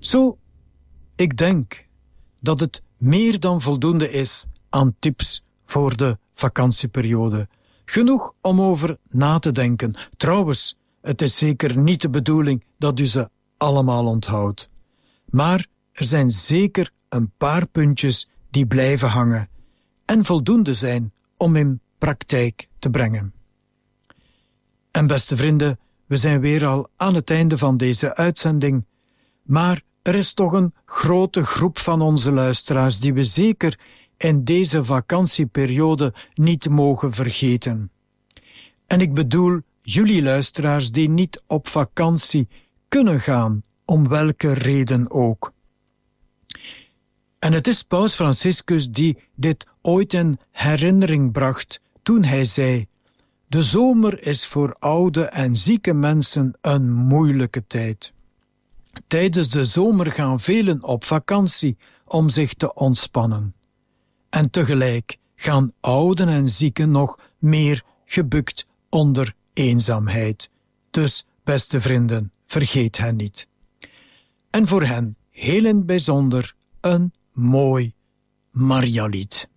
Zo, ik denk dat het meer dan voldoende is aan tips voor de vakantieperiode. Genoeg om over na te denken. Trouwens, het is zeker niet de bedoeling dat u ze allemaal onthoudt. Maar er zijn zeker een paar puntjes die blijven hangen en voldoende zijn om in praktijk te brengen. En beste vrienden, we zijn weer al aan het einde van deze uitzending, maar er is toch een grote groep van onze luisteraars die we zeker in deze vakantieperiode niet mogen vergeten. En ik bedoel jullie luisteraars die niet op vakantie kunnen gaan, om welke reden ook. En het is Paus Franciscus die dit ooit in herinnering bracht toen hij zei: de zomer is voor oude en zieke mensen een moeilijke tijd. Tijdens de zomer gaan velen op vakantie om zich te ontspannen. En tegelijk gaan ouden en zieken nog meer gebukt onder eenzaamheid. Dus, beste vrienden, vergeet hen niet. En voor hen, heel in het bijzonder, een mooi Marialied.